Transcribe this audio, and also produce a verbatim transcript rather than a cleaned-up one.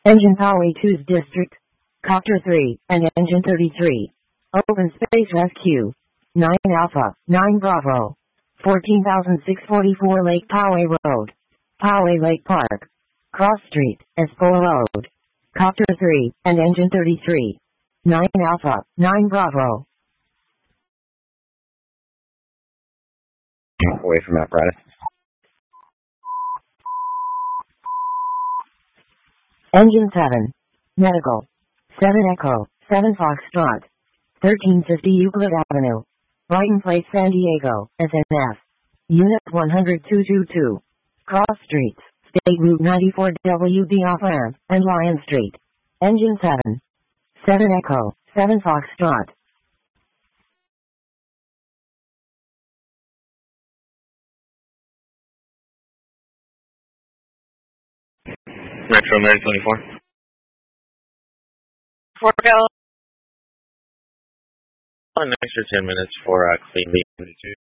Engine Poway two's District. Copter three, and Engine thirty-three. Open Space Rescue. nine Alpha, nine Bravo. fourteen thousand six hundred forty-four Lake Poway Road. Poway Lake Park. Cross Street, Espora Road. Copter three, and Engine thirty-three. nine Alpha, nine Bravo. Away from apparatus. Engine seven. Medical. seven Echo, seven Foxtrot. thirteen fifty Euclid Avenue. Brighton Place, San Diego, S N F. Unit one hundred two twenty-two. Cross Streets, State Route ninety-four W D off-ramp, and Lion Street. Engine seven. seven Echo, seven Foxtrot. Metro nine twenty-four. Four go. An extra ten minutes for uh, clean leave.